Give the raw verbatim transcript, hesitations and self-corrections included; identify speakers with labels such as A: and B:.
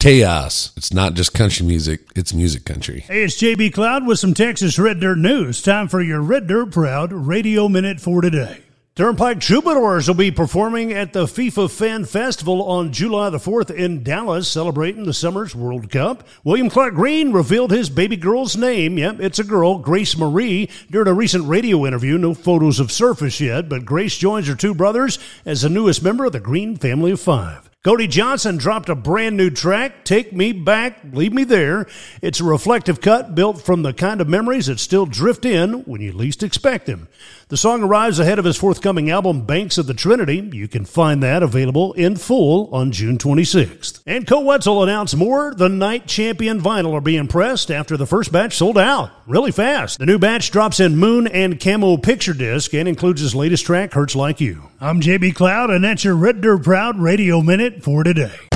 A: chaos. It's not just country music, it's music country.
B: Hey, it's J B Cloud with some Texas Red Dirt news. Time for your Red Dirt Proud Radio Minute for today. Turnpike Troubadours will be performing at the FIFA Fan Festival on July the fourth in Dallas, celebrating the summer's World Cup. William Clark Green revealed his baby girl's name. Yep, it's a girl, Grace Marie, during a recent radio interview. No photos have surfaced yet, but Grace joins her two brothers as the newest member of the Green family of five. Cody Johnson dropped a brand new track, Take Me Back, Leave Me There. It's a reflective cut built from the kind of memories that still drift in when you least expect them. The song arrives ahead of his forthcoming album, Banks of the Trinity. You can find that available in full on June twenty-sixth. And Co Wetzel announced more The Night Champion vinyl are being pressed after the first batch sold out really fast. The new batch drops in Moon and Camo picture disc and includes his latest track, Hurts Like You. I'm J B Cloud, and that's your Red Dirt Proud Radio Minute for today.